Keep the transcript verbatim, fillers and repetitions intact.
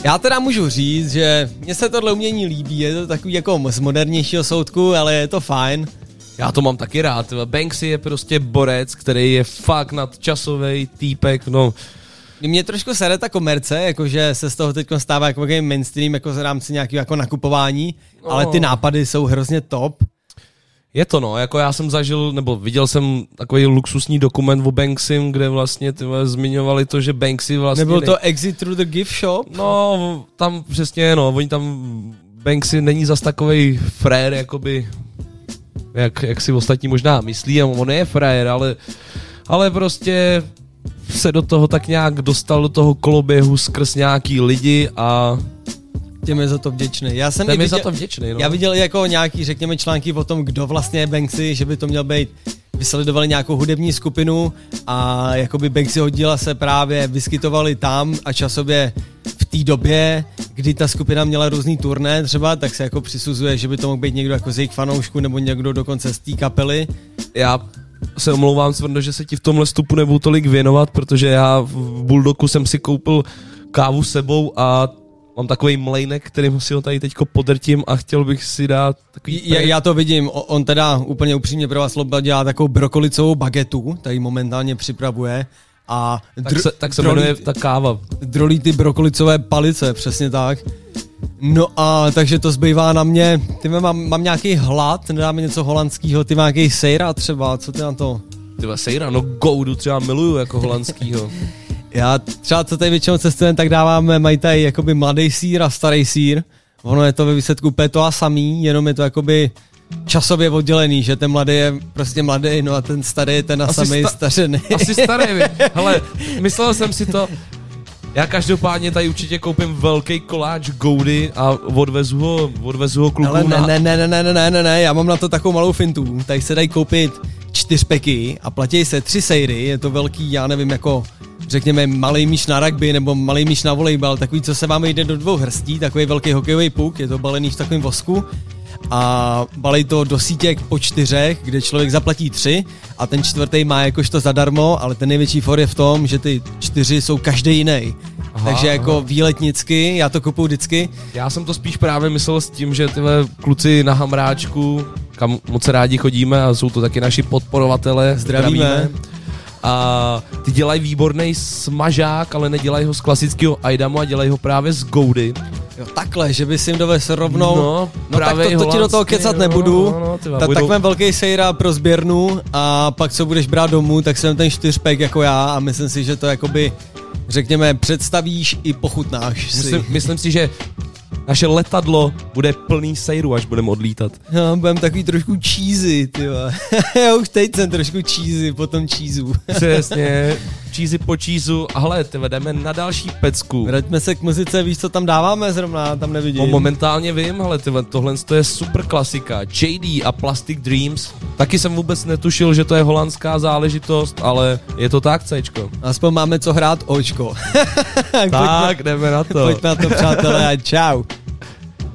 Já teda můžu říct, že mně se tohle umění líbí, je to takový jako z modernějšího soudku, ale je to fajn. Já to mám taky rád. Banksy je prostě borec, který je fakt nadčasový týpek, no. Mě trošku sere ta komerce, jakože se z toho teď stává jako mainstream, jako v rámci nějakého jako nakupování, no. Ale ty nápady jsou hrozně top. Je to no, jako já jsem zažil, nebo viděl jsem takový luxusní dokument o Banksym, kde vlastně tyhle zmiňovali to, že Banksy vlastně... Nebylo to Exit through the gift shop? No, tam přesně, no, oni tam, Banksy není zas takovej frér, jakoby, jak, jak si ostatní možná myslí, a on je frér, ale, ale prostě se do toho tak nějak dostal do toho koloběhu skrz nějaký lidi a... Těm je za to vděčný. Já jsem Těm viděl, je za to vděčný, no. Já viděl jako nějaký, řekněme, články o tom, kdo vlastně je Banksy, že by to měl být, vysledovali nějakou hudební skupinu a jakoby Banksyho díla se právě vyskytovali tam a časově v té době, kdy ta skupina měla různý turné třeba, tak se jako přisuzuje, že by to mohl být někdo jako z jejich fanoušků nebo někdo dokonce z té kapely. Já se omlouvám, Svrndo, že se ti v tomhle vstupu nebudu tolik věnovat, protože já v Bulldogu jsem si koupil kávu sebou a mám takovej mlejnek, kterým si ho tady teďko podrtím a chtěl bych si dát takový... Já, já to vidím, on teda úplně upřímně pro vás Loba dělá takovou brokolicovou bagetu, tady momentálně připravuje a... Dr- tak se, tak se drolí, jmenuje ta káva. Drolí ty brokolicové palice, přesně tak. No a takže to zbývá na mě, ty mám, mám nějaký hlad, nedáme něco holandského, ty má nějaký sejra třeba, co ty na to? Tyva sejra, no goudu třeba miluju jako holandskýho. Já třeba co tady většinou cestujeme, tak dáváme, mají tady jakoby mladý sýr a starý sýr. Ono je to ve výsledku úplně to a samý, jenom je to jakoby časově oddělený, že ten mladý je prostě mladý, no a ten starý je ten a samý sta- stařený. Asi starý, vy. Hele, myslel jsem si to, já každopádně tady určitě koupím velký koláč goudy a odvezu ho, odvezu ho klukům. Ale ne, na... ne, ne, ne, ne, ne, ne, ne, já mám na to takovou malou fintu, tady se dají koupit čtyřpeky a platí se tři sejry, je to velký, já nevím, jako řekněme malej míč na rugby nebo malej míč na volejbal, takový, co se vám jde do dvou hrstí, takový velký hokejový puk, je to balený v takovém vosku a balej to do sítěk po čtyřech, kde člověk zaplatí tři a ten čtvrtý má jakožto zadarmo, ale ten největší for je v tom, že ty čtyři jsou každý jiný. Aha, takže jako aha. Výletnicky, já to kupuju vždycky. Já jsem to spíš právě myslel s tím, že tyhle kluci na Hamráčku, kam moc rádi chodíme a jsou to taky naši podporovatelé. Zdravíme. zdravíme. A ty dělají výborný smažák, ale nedělají ho z klasického ajdamu a dělají ho právě z goudy. Jo, takhle, že bys jim dovez rovnou, no, no tak to, to ti do toho kecat nebudu, no, no, no, Ta, budou... tak mám velký sejra pro sběrnu a pak co budeš brát domů, tak jsem ten čtyřpek jako já a myslím si, že to jakoby, řekněme, představíš i pochutnáš si. Myslím, myslím si, že naše letadlo bude plný sejru, až budeme odlítat. No, budeme takový trošku cheesy, tyva. Já už teď jsem trošku cheesy, potom cheeseu. Přesně, cheesy po cheeseu. A hele, tyva, jdeme na další pecku. Vraťme se k muzice, víš, co tam dáváme zrovna, tam nevidím. No, momentálně vím, hele, tyva, tohle je super klasika. J D a Plastic Dreams. Taky jsem vůbec netušil, že to je holandská záležitost, ale je to tak, Cčko. Aspoň máme co hrát, očko. Tak, jdeme na to. Pojďme na to, přátelé, a čau.